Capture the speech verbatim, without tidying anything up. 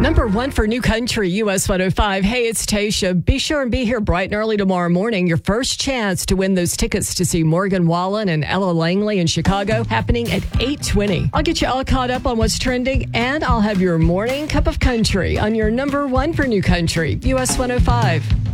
Number one for New Country, U S one oh five. Hey, it's Tasha. Be sure and be here bright and early tomorrow morning. Your first chance to win those tickets to see Morgan Wallen and Ella Langley in Chicago happening at eight twenty. I'll get you all caught up on what's trending, and I'll have your morning cup of country on your number one for New Country, U S one oh five.